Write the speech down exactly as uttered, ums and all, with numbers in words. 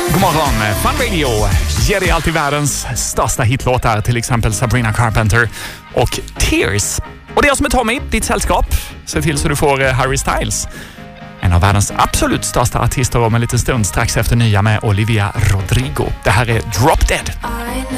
God morgon, Fun Radio ger dig alltid världens största hitlåtar, till exempel Sabrina Carpenter och Tears. Och det är jag som är Tommy, ditt sällskap. Se till så du får Harry Styles, en av världens absolut största artister, om en liten stund strax efter nya med Olivia Rodrigo. Det här är Drop Dead.